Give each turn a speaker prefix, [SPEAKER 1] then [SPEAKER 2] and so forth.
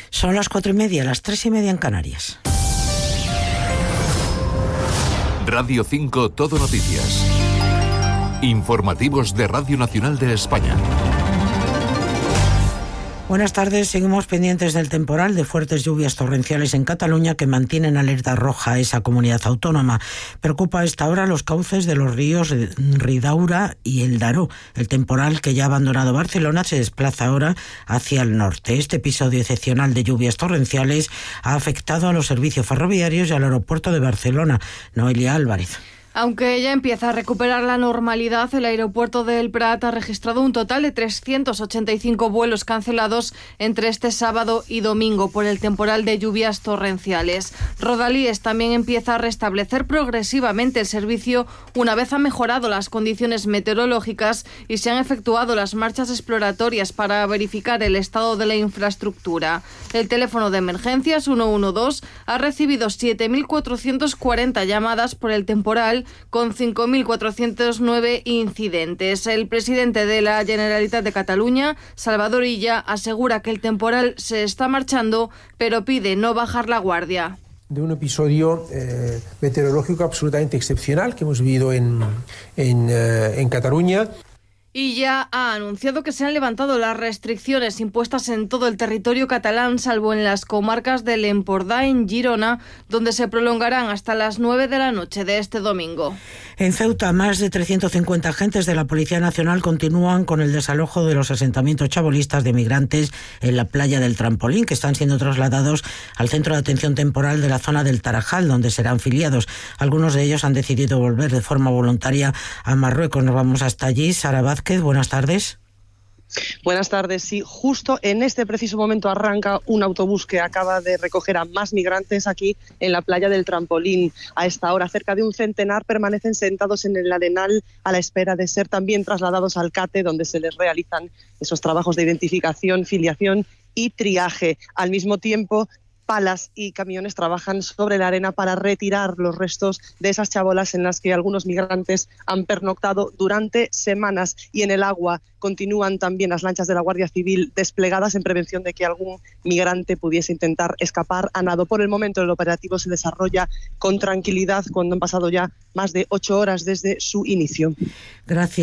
[SPEAKER 1] Son las 4:30, las 3:30 en Canarias.
[SPEAKER 2] Radio 5 Todo Noticias. Informativos de Radio Nacional de España.
[SPEAKER 1] Buenas tardes. Seguimos pendientes del temporal de fuertes lluvias torrenciales en Cataluña que mantienen alerta roja a esa comunidad autónoma. Preocupa a esta hora los cauces de los ríos Ridaura y el Daró. El temporal, que ya ha abandonado Barcelona, se desplaza ahora hacia el norte. Este episodio excepcional de lluvias torrenciales ha afectado a los servicios ferroviarios y al aeropuerto de Barcelona. Noelia Álvarez.
[SPEAKER 3] Aunque ya empieza a recuperar la normalidad, el aeropuerto del Prat ha registrado un total de 385 vuelos cancelados entre este sábado y domingo por el temporal de lluvias torrenciales. Rodalies también empieza a restablecer progresivamente el servicio una vez han mejorado las condiciones meteorológicas y se han efectuado las marchas exploratorias para verificar el estado de la infraestructura. El teléfono de emergencias 112 ha recibido 7.440 llamadas por el temporal, con 5.409 incidentes. El presidente de la Generalitat de Cataluña, Salvador Illa, asegura que el temporal se está marchando, pero pide no bajar la guardia.
[SPEAKER 4] De un episodio meteorológico absolutamente excepcional que hemos vivido en Cataluña.
[SPEAKER 3] Y ya ha anunciado que se han levantado las restricciones impuestas en todo el territorio catalán, salvo en las comarcas del Empordà, en Girona, donde se prolongarán hasta las 9 de la noche de este domingo.
[SPEAKER 1] En Ceuta, más de 350 agentes de la Policía Nacional continúan con el desalojo de los asentamientos chabolistas de migrantes en la playa del Trampolín, que están siendo trasladados al centro de atención temporal de la zona del Tarajal, donde serán filiados. Algunos de ellos han decidido volver de forma voluntaria a Marruecos. Nos vamos hasta allí. Sara Vázquez, buenas tardes.
[SPEAKER 5] Buenas tardes. Sí, justo en este preciso momento arranca un autobús que acaba de recoger a más migrantes aquí en la playa del Trampolín. A esta hora, cerca de un centenar permanecen sentados en el arenal a la espera de ser también trasladados al CATE, donde se les realizan esos trabajos de identificación, filiación y triaje. Al mismo tiempo, palas y camiones trabajan sobre la arena para retirar los restos de esas chabolas en las que algunos migrantes han pernoctado durante semanas. Y en el agua continúan también las lanchas de la Guardia Civil desplegadas en prevención de que algún migrante pudiese intentar escapar a nado. Por el momento el operativo se desarrolla con tranquilidad cuando han pasado ya más de 8 horas desde su inicio.
[SPEAKER 1] Gracias.